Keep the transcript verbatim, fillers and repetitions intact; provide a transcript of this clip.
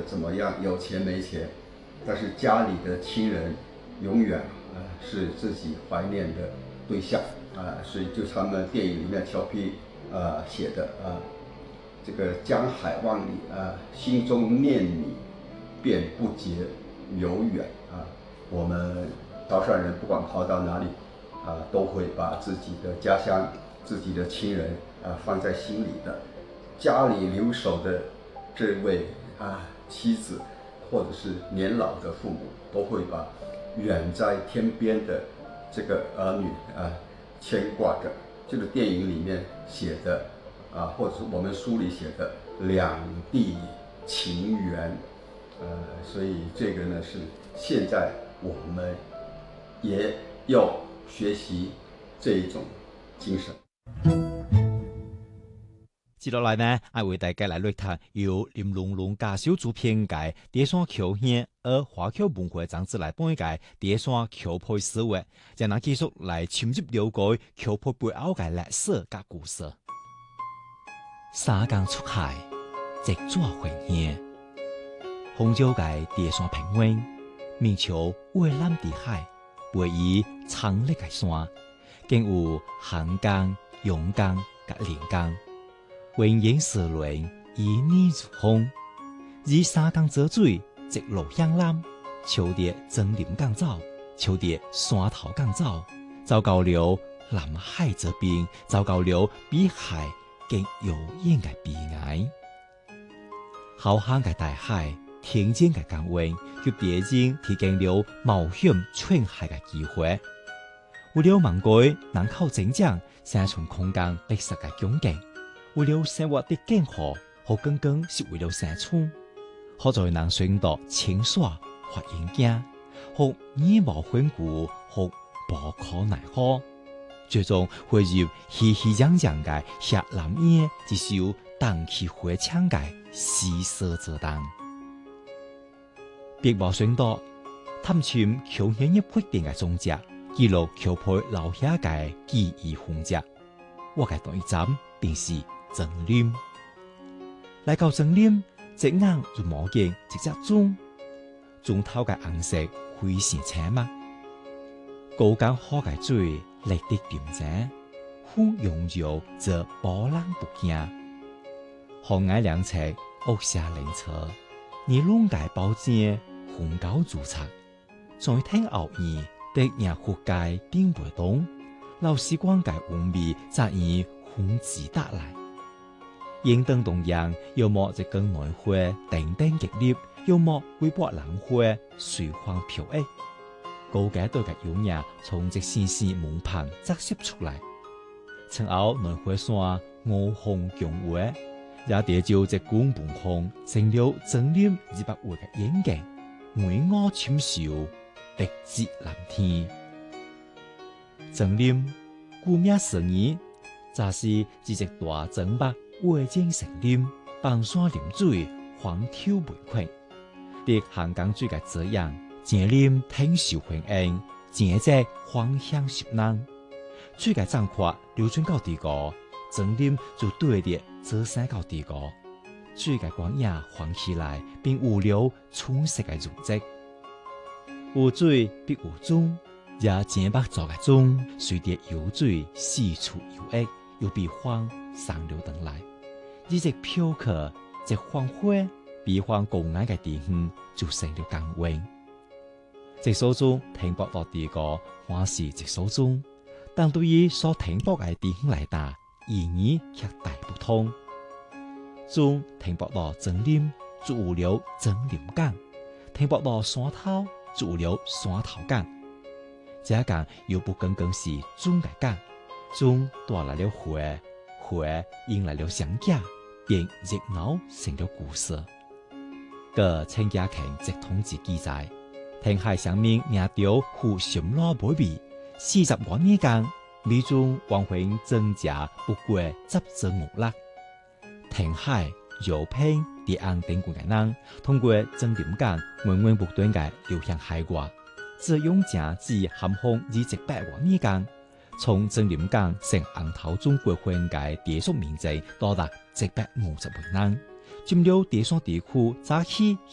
怎么样，有钱没钱，但是家里的亲人永远啊、呃、是自己怀念的对象啊、呃，所以就他们电影里面调皮呃写的啊、呃，这个江海万里啊、呃，心中念你，便不觉遥远啊。我们潮汕人不管跑到哪里啊、呃，都会把自己的家乡、自己的亲人啊、呃、放在心里的。家里留守的这位啊妻子，或者是年老的父母，都会把远在天边的这个儿女啊牵挂着。这个电影里面写的啊，或者我们书里写的两地情缘，呃，所以这个呢是现在我们也要学习这一种精神。 接落來呢，我為大家來錄讀由林龍龍家小組編嘅《碟山橋縣》而華僑文化雜誌來幫嘅《碟山橋配思維》，將能繼續來深入了解橋配背後嘅歷史及故事。三更出海，直抓回現，紅礁嘅碟山平原，面朝蔚藍的海，背以蒼綠嘅山，更有寒江、陽江及連江。雲影四輪，以你如風。以三江澤水，直落向南，朝着曾林港走，朝着山頭港走，走到了南海這邊，走到了比海更遙遠嘅彼岸。浩瀚嘅大海，天間嘅港灣，給別人提供了冒險穿海嘅機會。為了盲改人口增長，生存空間逼實嘅窘境。為了生活的健康，好更更是為了生存。好在能選擇清爽或應景，好義無反顧，好無可奈何。最終匯入熙熙攘攘嘅下南燕一首蕩氣迴腸嘅詩社作當。別無選擇，探尋橋縣一決定嘅蹤跡，記錄橋配留下嘅記憶痕跡。我嘅第一站便是曾林，來到曾林，隻眼就望見一隻鐘，鐘頭嘅顏色非常青密，高江河嘅水綠得澄淨，風擁有則波浪不驚。河岸兩側屋下靈車，而龍界寶劍風高竹冊，在天後面的日湖界頂不動，老時光界烏味則以風自打來。應當同樣，要麼就跟內花等等激烈，要麼會把蘭花隨風飄逸。高階對嘅優雅從這絲絲門旁折射出來。曾後內花山五紅強華，也地就這官本行成了曾林二百位嘅演技，每我簽秀，敵節藍天。曾林顧名思義，則是一隻大曾北。畫景成林，傍山臨水，環跳門框。啲行江水嘅遮陽，漸林挺秀歡迎，漸隻芳香熟能。水嘅漲闊流轉到地高，曾林就對着遮山到地高。水嘅光影晃起來，並有了春色嘅容跡。有水必有蹤，也漸白做嘅蹤，隨着游水四處游溢，又比風上流等來。一隻飄客，一黃花，比方高矮嘅地方就成了港灣。這首中停泊到地個，還是這首中，但對於所停泊嘅地方來打，意義卻大不同。中停泊到曾林，就有了曾林港；停泊到山頭，就有了山頭港。這港又不僅僅是中嘅港，中帶來了花。花迎來了相架，便熱鬧成了故事。個陳家強直統治記載，填海上面名條湖深落不味，四十多年間，每種光榮增加不過十隻五粒。填海、油拼、地安等國嘅人，通過曾林港源源不斷嘅流向海外，自用正至咸豐二十八年間。從曾林港成紅頭中國分界地屬面積多達一百五十萬人，佔了地方地區早期